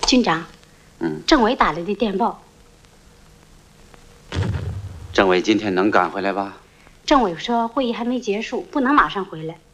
军长，政委打来的电报。 政委今天能赶回来吧？ 政委说会议还没结束，不能马上回来。